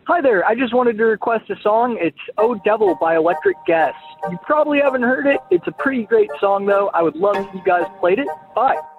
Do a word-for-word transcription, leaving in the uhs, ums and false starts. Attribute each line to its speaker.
Speaker 1: Hi there. I just wanted to request a song. It's Oh Devil by Electric Guest. You probably haven't heard it. It's a pretty great song, though. I would love if you guys played it. Bye.